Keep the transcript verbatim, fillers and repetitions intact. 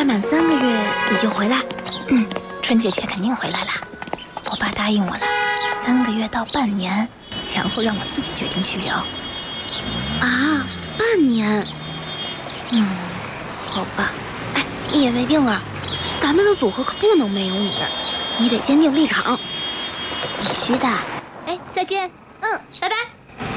满三个月你就回来。 嗯，春节前肯定回来了。我爸答应我了，三个月到半年，然后让我自己决定去留。 啊，半年？嗯，好吧。哎，一言为定啊，咱们的组合可不能没有你，你得坚定立场。 必须的。哎，再见。 嗯，拜拜。